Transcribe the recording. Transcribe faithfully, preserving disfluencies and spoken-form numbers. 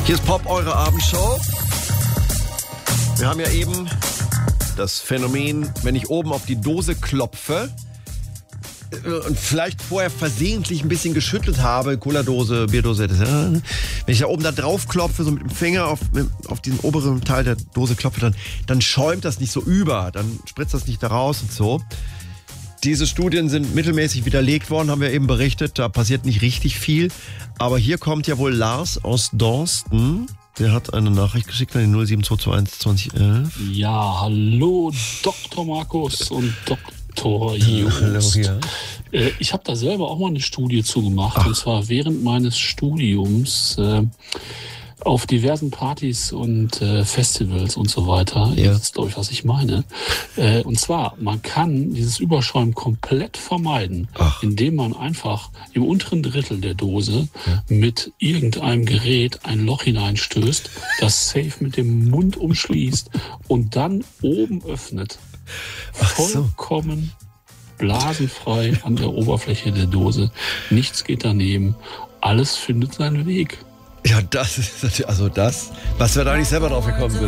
Hier ist Pop, eure Abendshow. Wir haben ja eben das Phänomen, wenn ich oben auf die Dose klopfe und vielleicht vorher versehentlich ein bisschen geschüttelt habe, Cola-Dose, Bierdose, wenn ich da oben da drauf klopfe, so mit dem Finger auf, auf diesen oberen Teil der Dose klopfe, dann, dann schäumt das nicht so über, dann spritzt das nicht da raus und so. Diese Studien sind mittelmäßig widerlegt worden, haben wir eben berichtet, da passiert nicht richtig viel. Aber hier kommt ja wohl Lars aus Dorsten. Der hat eine Nachricht geschickt an die null sieben zwei zwei eins zwanzig elf. Ja, hallo Doktor Markus und Doktor Just. Hallo, ja. Äh, ich habe da selber auch mal eine Studie zugemacht. Ach. Und zwar während meines Studiums äh, auf diversen Partys und äh, Festivals und so weiter. Ja. Das ist, glaube ich, was ich meine. Äh, und zwar, man kann dieses Überschäumen komplett vermeiden, Ach. indem man einfach im unteren Drittel der Dose ja. mit irgendeinem Gerät ein Loch hineinstößt, das safe mit dem Mund umschließt und dann oben öffnet. Vollkommen blasenfrei an der Oberfläche der Dose. Nichts geht daneben. Alles findet seinen Weg. Ja, das ist natürlich, also das, was wir da nicht selber drauf gekommen sind.